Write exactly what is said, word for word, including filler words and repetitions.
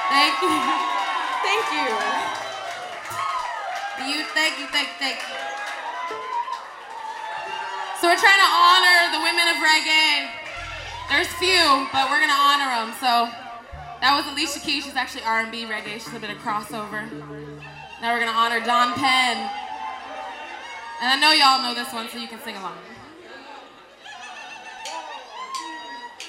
Thank you. Thank you. You, thank you, thank you, thank you. So we're trying to honor the women of reggae. There's few, but we're gonna honor them. So that was Alicia Keys. She's actually R and B reggae. She's a bit of crossover. Now we're gonna honor Don Penn. And I know y'all know this one, so you can sing along.